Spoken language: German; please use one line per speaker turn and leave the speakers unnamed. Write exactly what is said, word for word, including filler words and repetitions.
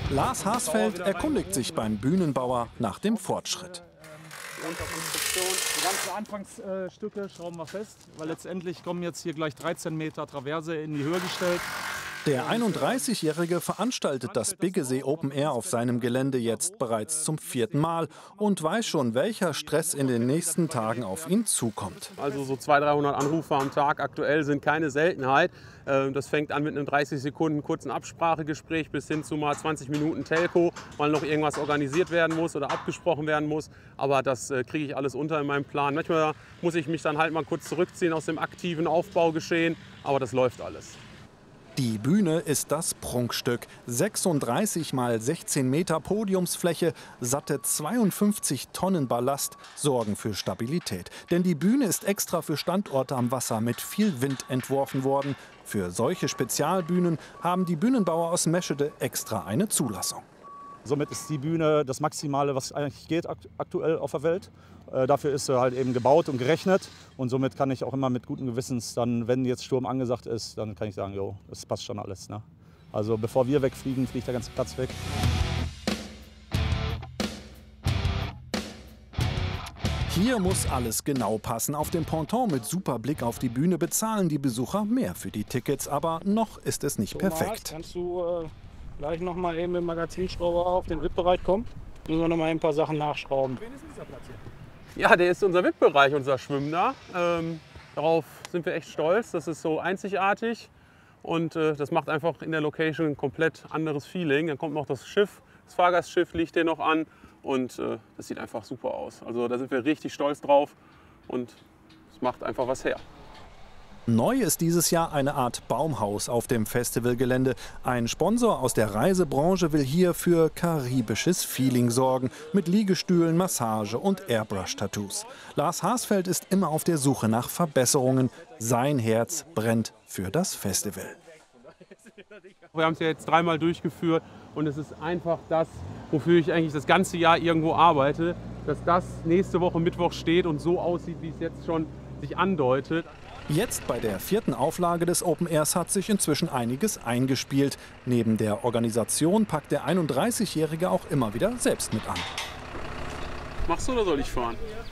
Lars Haasfeld erkundigt sich beim Bühnenbauer nach dem Fortschritt.
Die ganzen Anfangsstücke schrauben wir fest, weil letztendlich kommen jetzt hier gleich dreizehn Meter Traverse in die Höhe gestellt.
Der einunddreißigjährige veranstaltet das Biggesee Open Air auf seinem Gelände jetzt bereits zum vierten Mal und weiß schon, welcher Stress in den nächsten Tagen auf ihn zukommt.
Also so zweihundert, dreihundert Anrufe am Tag aktuell sind keine Seltenheit. Das fängt an mit einem dreißig Sekunden kurzen Absprachegespräch bis hin zu mal zwanzig Minuten Telco, weil noch irgendwas organisiert werden muss oder abgesprochen werden muss. Aber das kriege ich alles unter in meinem Plan. Manchmal muss ich mich dann halt mal kurz zurückziehen aus dem aktiven Aufbaugeschehen, aber das läuft alles.
Die Bühne ist das Prunkstück. sechsunddreißig mal sechzehn Meter Podiumsfläche, satte zweiundfünfzig Tonnen Ballast sorgen für Stabilität. Denn die Bühne ist extra für Standorte am Wasser mit viel Wind entworfen worden. Für solche Spezialbühnen haben die Bühnenbauer aus Meschede extra eine Zulassung.
Somit ist die Bühne das Maximale, was eigentlich geht aktuell auf der Welt. Äh, dafür ist sie halt eben gebaut und gerechnet. Und somit kann ich auch immer mit gutem Gewissens, dann, wenn jetzt Sturm angesagt ist, dann kann ich sagen, jo, das passt schon alles. Ne? Also bevor wir wegfliegen, fliegt der ganze Platz weg.
Hier muss alles genau passen. Auf dem Ponton mit super Blick auf die Bühne bezahlen die Besucher mehr für die Tickets. Aber noch ist es nicht perfekt.
Kannst du äh, gleich noch mal eben mit dem Magazinschrauber auf den V I P-Bereich kommen? Müssen wir noch mal ein paar Sachen nachschrauben.
Wen ist dieser Platz hier? Ja, der ist unser V I P-Bereich, unser Schwimmen da. Ähm, darauf sind wir echt stolz. Das ist so einzigartig und äh, das macht einfach in der Location ein komplett anderes Feeling. Dann kommt noch das Schiff, das Fahrgastschiff liegt hier noch an und äh, das sieht einfach super aus. Also da sind wir richtig stolz drauf und es macht einfach was her.
Neu ist dieses Jahr eine Art Baumhaus auf dem Festivalgelände. Ein Sponsor aus der Reisebranche will hier für karibisches Feeling sorgen. Mit Liegestühlen, Massage und Airbrush-Tattoos. Lars Haasfeld ist immer auf der Suche nach Verbesserungen. Sein Herz brennt für das Festival.
Wir haben es ja jetzt dreimal durchgeführt und es ist einfach das, wofür ich eigentlich das ganze Jahr irgendwo arbeite. Dass das nächste Woche Mittwoch steht und so aussieht, wie es jetzt schon sich andeutet.
Jetzt bei der vierten Auflage des Open Airs hat sich inzwischen einiges eingespielt. Neben der Organisation packt der einunddreißigjährige auch immer wieder selbst mit an.
Machst du oder soll ich fahren?